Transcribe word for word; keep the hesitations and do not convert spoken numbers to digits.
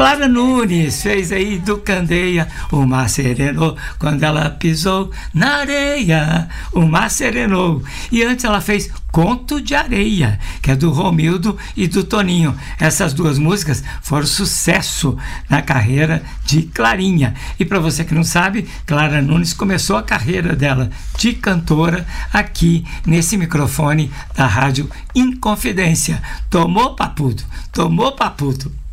Clara Nunes fez aí do Candeia, o mar serenou quando ela pisou na areia, o mar serenou. E antes ela fez Conto de Areia, que é do Romildo e do Toninho. Essas duas músicas foram sucesso na carreira de Clarinha. E para você que não sabe, Clara Nunes começou a carreira dela de cantora aqui nesse microfone da Rádio Inconfidência. Tomou papudo, tomou papudo.